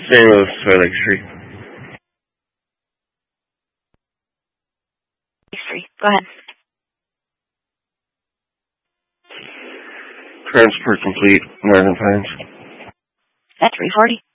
St. Louis, Soy Lake Street. Go ahead. Transport complete, Northern Pines. At 340.